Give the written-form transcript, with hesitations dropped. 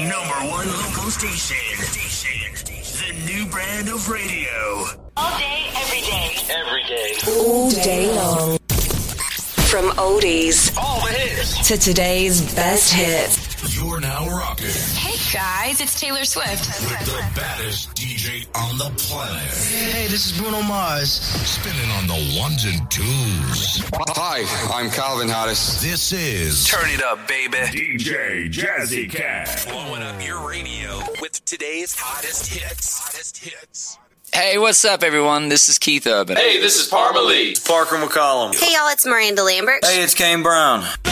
number one local station. The new brand of radio. All day, every day. Every day. All day long. From oldies All the hits to today's best hits. You're now rocking Hey guys, it's Taylor Swift. with the baddest DJ on the planet. Hey, this is Bruno Mars. Spinning on the ones and twos. Hi, I'm Calvin Harris. This is Turn it up, baby. DJ Jazzy Cat. Blowing up your radio with today's hottest hits. Hey, what's up, everyone? This is Keith Urban. Hey, this is Parma Lee. Parker McCollum. Hey y'all, it's Miranda Lambert. Hey, it's Kane Brown.